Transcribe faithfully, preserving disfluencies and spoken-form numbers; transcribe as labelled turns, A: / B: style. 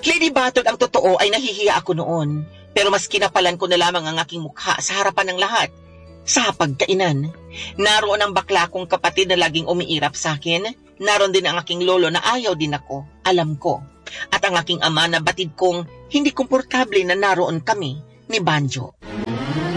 A: Lady Batog, ang totoo ay nahihiya ako noon. Pero mas kinapalan ko na lamang ang aking mukha sa harapan ng lahat. Sa pagkainan, naroon ang bakla kong kapatid na laging umiirap sa akin. Naroon din ang aking lolo na ayaw din ako, alam ko. At ang aking ama na batid kong hindi komportable na naroon kami ni Banjo.